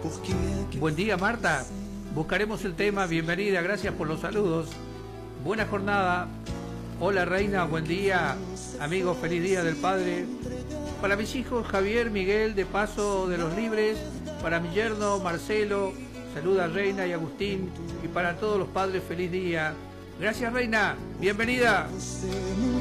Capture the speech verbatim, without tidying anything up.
Buen día, Marta. Buscaremos el tema. Bienvenida, gracias por los saludos. Buena jornada. Hola, Reina, buen día. Amigos, feliz día del Padre. Para mis hijos, Javier, Miguel, de Paso de los Libres. Para mi yerno, Marcelo. Saluda a Reina y Agustín. Y para todos los padres, feliz día. Gracias, Reina. Bienvenida.